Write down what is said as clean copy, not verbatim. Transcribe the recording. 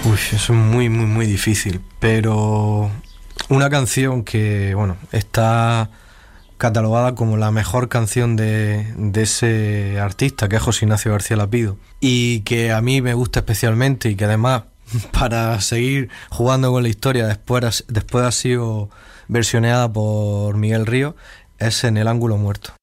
Uy, eso es muy, muy, muy difícil. Pero una canción que, bueno, está catalogada como la mejor canción de ese artista, que es José Ignacio García Lapido, y que a mí me gusta especialmente, y que además, para seguir jugando con la historia, después ha sido versioneada por Miguel Ríos, es En el ángulo muerto.